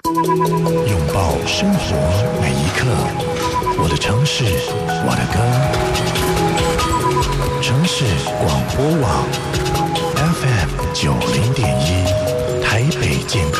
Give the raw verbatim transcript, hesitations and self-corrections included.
拥抱生活每一刻。我的城市，我的歌。城市广播网 F M 九零点一，台北健康。